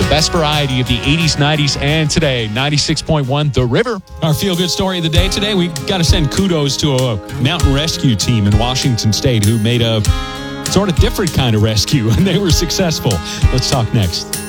best variety of the 80s, 90s, and today. 96.1 The River. Our feel-good story of the day today, we got to send kudos to a mountain rescue team in Washington State who made a sort of different kind of rescue, and they were successful. Let's talk next.